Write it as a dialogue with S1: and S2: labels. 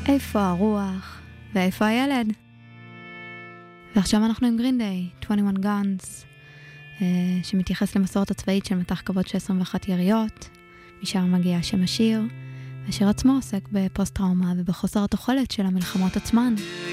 S1: איפה הרוח ואיפה הילד? ועכשיו אנחנו עם גרין דיי, 21 Guns, שמתייחס למסורת הצבאית של מתח כבוד של 21 יריות. משם מגיע שם השיר, והשיר עצמו עוסק בפוסט-טראומה ובחוסר התוחלת של המלחמות עצמן.